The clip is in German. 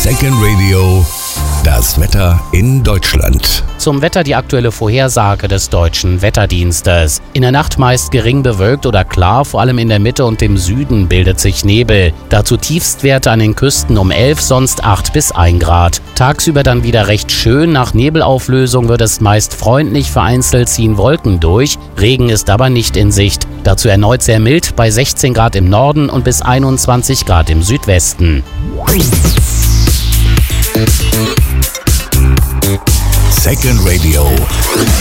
Second Radio, das Wetter in Deutschland. Zum Wetter die aktuelle Vorhersage des Deutschen Wetterdienstes. In der Nacht meist gering bewölkt oder klar, vor allem in der Mitte und im Süden bildet sich Nebel. Dazu Tiefstwerte an den Küsten um 11, sonst 8 bis 1 Grad. Tagsüber dann wieder recht schön, nach Nebelauflösung wird es meist freundlich, vereinzelt ziehen Wolken durch. Regen ist aber nicht in Sicht. Dazu erneut sehr mild bei 16 Grad im Norden und bis 21 Grad im Südwesten. Second Radio.